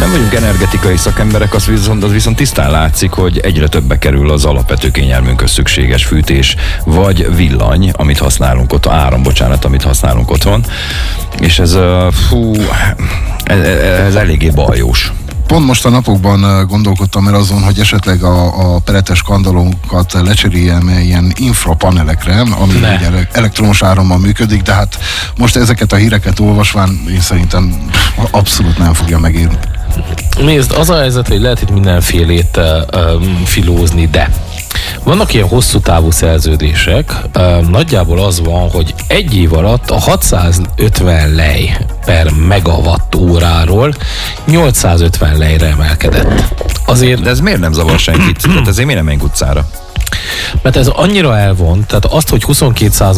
nem vagyunk energetikai szakemberek, az viszont tisztán látszik, hogy egyre többe kerül az alapvető kényelmünkhöz szükséges fűtés, vagy villany, amit használunk otthon, amit használunk otthon, és ez eléggé baljós. Pont most a napokban gondolkodtam el azon, hogy esetleg a peletes skandalunkat lecseréljem ilyen infrapanelekre, ami ugye elektromos árammal működik, de hát most ezeket a híreket olvasván én szerintem abszolút nem fogja megérni. Nézd, az a helyzet, hogy lehet itt mindenfélét filózni, de vannak ilyen hosszú távú szerződések, nagyjából az van, hogy egy év alatt a 650 lej per megawatt óráról 850 lejre emelkedett. Azért... De ez miért nem zavar senkit? Tehát ezért miért nem menjünk utcára? Mert ez annyira elvont, tehát azt, hogy 22%